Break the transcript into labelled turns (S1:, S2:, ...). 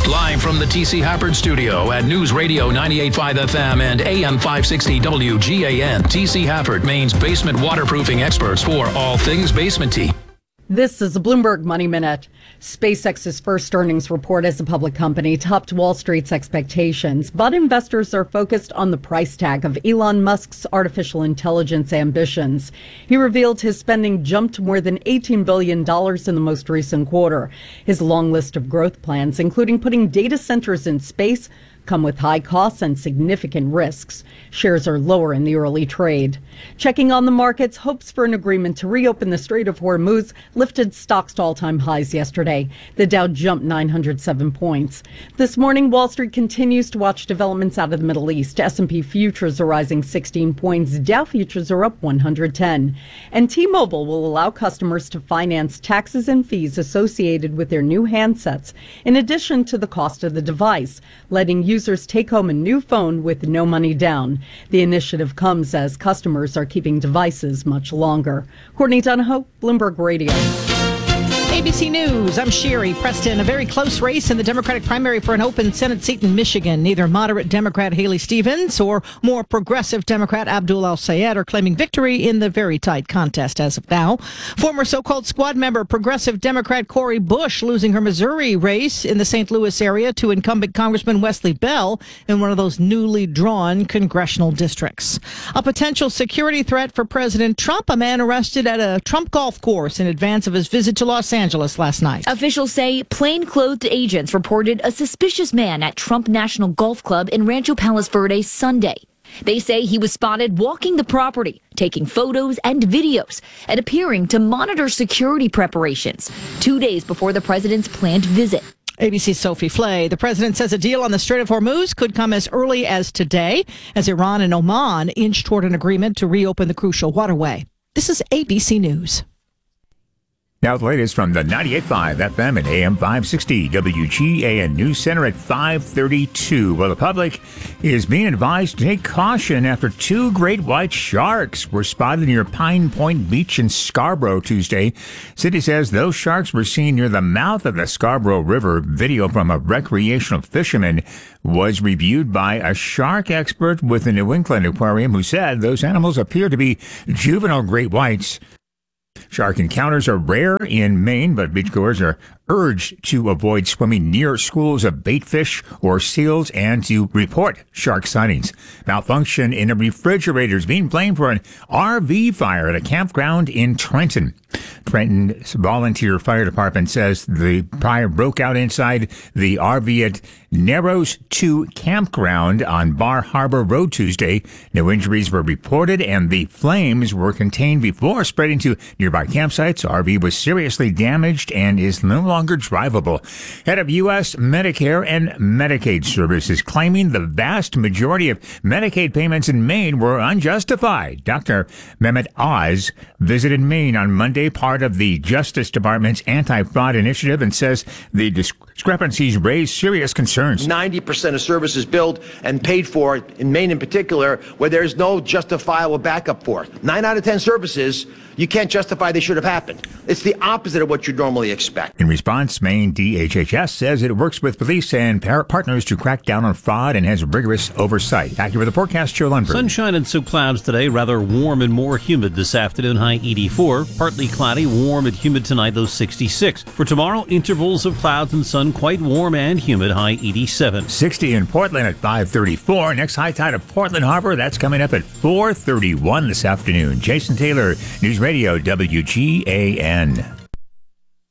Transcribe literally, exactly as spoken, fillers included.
S1: Live from the T C Hafford Studio at News Radio ninety-eight point five F M and A M five sixty W G A N. T C Hafford, Maine's basement waterproofing experts for all things basement-y.
S2: This is the Bloomberg Money Minute. SpaceX's first earnings report as a public company topped Wall Street's expectations, but investors are focused on the price tag of Elon Musk's artificial intelligence ambitions. He revealed his spending jumped to more than eighteen billion dollars in the most recent quarter. His long list of growth plans, including putting data centers in space, come with high costs and significant risks. Shares are lower in the early trade. Checking on the markets, hopes for an agreement to reopen the Strait of Hormuz lifted stocks to all-time highs yesterday. The Dow jumped nine hundred seven points. This morning, Wall Street continues to watch developments out of the Middle East. S and P futures are rising sixteen points. Dow futures are up one hundred ten. And T-Mobile will allow customers to finance taxes and fees associated with their new handsets, in addition to the cost of the device, letting users take home a new phone with no money down. The initiative comes as customers are keeping devices much longer. Courtney Donahoe, Bloomberg Radio.
S3: A B C News, I'm Sherry Preston. A very close race in the Democratic primary for an open Senate seat in Michigan. Neither moderate Democrat Haley Stevens or more progressive Democrat Abdul El-Sayed are claiming victory in the very tight contest as of now. Former so-called squad member, progressive Democrat Cori Bush losing her Missouri race in the Saint Louis area to incumbent Congressman Wesley Bell in one of those newly drawn congressional districts. A potential security threat for President Trump, a man arrested at a Trump golf course in advance of his visit to Los Angeles. Angeles last night.
S4: Officials say plainclothed agents reported a suspicious man at Trump National Golf Club in Rancho Palos Verdes Sunday. They say he was spotted walking the property, taking photos and videos, and appearing to monitor security preparations two days before the president's planned visit.
S3: A B C's Sophie Flay. The president says a deal on the Strait of Hormuz could come as early as today, as Iran and Oman inch toward an agreement to reopen the crucial waterway. This is A B C News.
S5: Now the latest from the ninety-eight point five F M and A M five sixty W G A N News Center at five thirty-two. Well, the public is being advised to take caution after two great white sharks were spotted near Pine Point Beach in Scarborough Tuesday. City says those sharks were seen near the mouth of the Scarborough River. Video from a recreational fisherman was reviewed by a shark expert with the New England Aquarium who said those animals appear to be juvenile great whites. Shark encounters are rare in Maine, but beachgoers are urged to avoid swimming near schools of baitfish or seals and to report shark sightings. Malfunction in a refrigerator is being blamed for an R V fire at a campground in Trenton. Trenton's volunteer fire department says the fire broke out inside the R V at Narrows two campground on Bar Harbor Road Tuesday. No injuries were reported and the flames were contained before spreading to nearby campsites. R V was seriously damaged and is no longer drivable. Head of U S Medicare and Medicaid Services claiming the vast majority of Medicaid payments in Maine were unjustified. Doctor Mehmet Oz visited Maine on Monday, part of the Justice Department's anti-fraud initiative, and says the discrepancies raise serious concerns.
S6: ninety percent of services billed and paid for, in Maine in particular, where there is no justifiable backup for it. Nine out of ten services, you can't justify they should have happened. It's the opposite of what you'd normally expect.
S5: In response, Maine D H H S says it works with police and par- partners to crack down on fraud and has rigorous oversight. Back here with the forecast, Joe Lundberg.
S7: Sunshine and some clouds today, rather warm and more humid this afternoon, high eighty-four. Partly cloudy, warm and humid tonight, low sixty-six. For tomorrow, intervals of clouds and sun, quite warm and humid, high eighty-seven.
S5: sixty in Portland at five thirty-four. Next high tide of Portland Harbor, that's coming up at four thirty-one this afternoon. Jason Taylor, News Radio W G A N.